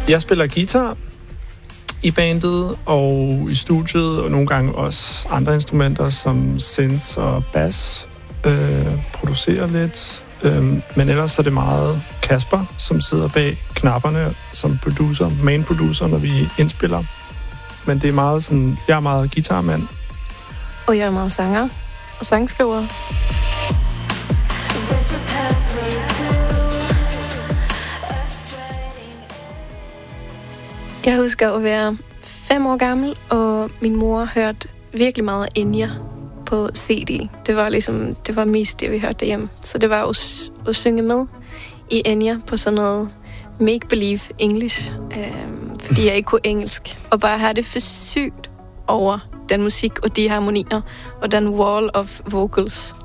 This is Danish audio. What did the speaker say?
Jeg spiller guitar i bandet og i studiet, og nogle gange også andre instrumenter som synth og bass. Producerer lidt. Men ellers er det meget Kasper, som sidder bag knapperne som producer, main producer, når vi indspiller. Men det er meget sådan, jeg er meget guitarmand. Og jeg er meget sanger og sangskriver. Jeg husker at være 5 år gammel, og min mor hørte virkelig meget Enya på CD. Det var mest det, vi hørte derhjemme. Så det var at synge med i Enya på sådan noget make-believe English, fordi jeg ikke kunne engelsk. Og bare have det for sygt over den musik og de harmonier og den wall of vocals.